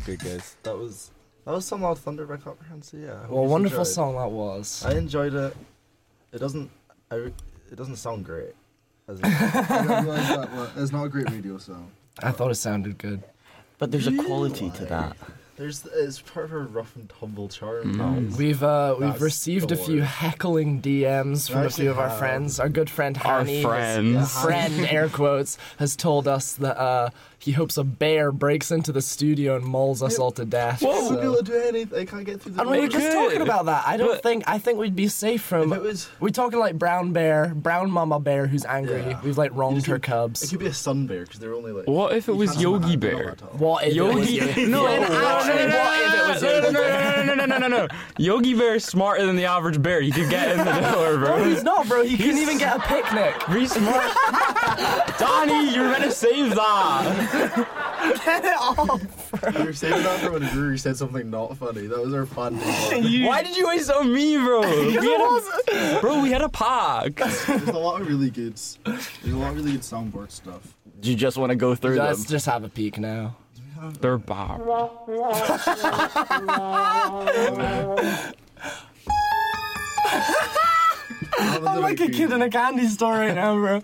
good, guys. That was Some Loud Thunder by Comprehensive. Yeah. I hope Well, you wonderful enjoyed. song that was. I enjoyed it. It doesn't sound great. As I realise that it's not a great radio song. I thought it sounded good. But there's a quality to that. It's part of a rough and tumble charm. We've That's received the a few word. heckling DMs from a few of our have. friends. Our good friend Our Hani, friends. friend air quotes, has told us that he hopes a bear breaks into the studio and mauls us all to death. Whoa! so- We'd be able to do anything. They can't get through the And we were door. just could. talking about that. I think we'd be safe from. If it was, We're talking like brown mama bear who's angry. Yeah. We've like wronged her it cubs. could be a sun bear because they're only like. What if it you was can't Yogi handle Bear? that at all. What if it was Yogi? Yogi? No, Yeah, actually, what if it was Yogi Bear? no. Yogi Bear is smarter than the average bear. He could get in the door, No, bro. he's not, bro. He couldn't even get a picnic. Be smart. Donnie, you're meant to save that. Get it off. We were saving that for when Guru said something not funny. That was our fun. There's Why did you waste on me, bro? We had a pack. There's a lot of really good soundboard stuff. Do you just want to go through Let's them? just have a peek now. They're bad. I'm like a kid in a candy store right now, bro.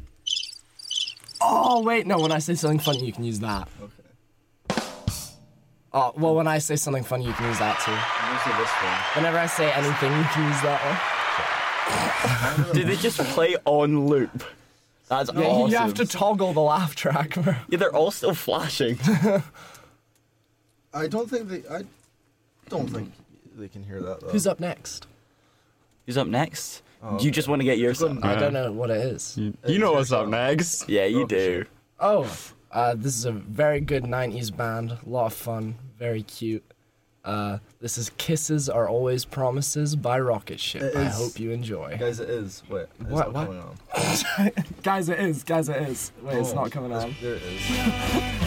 Oh, wait, no, when I say something funny, you can use that. Okay. Oh, well, when I say something funny, you can use that too. I'm gonna say this one. Whenever I say anything, you can use that one. Do they just play on loop? That's Yeah, awesome. you have to toggle the laugh track, bro. Yeah, they're all still flashing. I don't think they can hear that though. Who's up next? Who's up next? Oh, Do you just want to get yours up? I don't know what it is. You know what's up next. Yeah, you do. Oh, this is a very good 90s band. A lot of fun. Very cute. This is Kisses Are Always Promises by Rocket Ship. It I is. hope you enjoy. Guys, it is. Wait, it's What- not what? coming on. Guys, it is. Wait, it's not coming on. There it is.